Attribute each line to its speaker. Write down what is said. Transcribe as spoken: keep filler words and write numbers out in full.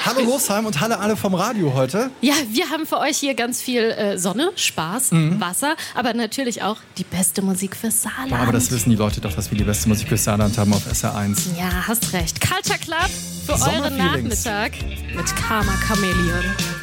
Speaker 1: Hallo Losheim und hallo alle vom Radio heute.
Speaker 2: Ja, wir haben für euch hier ganz viel äh, Sonne, Spaß, mhm. Wasser, aber natürlich auch die beste Musik für Saarland.
Speaker 1: Boah, aber das wissen die Leute doch, dass wir die beste Musik für Saarland haben auf S R eins.
Speaker 2: Ja, hast recht. Culture Club für euren Nachmittag mit Karma Chameleon.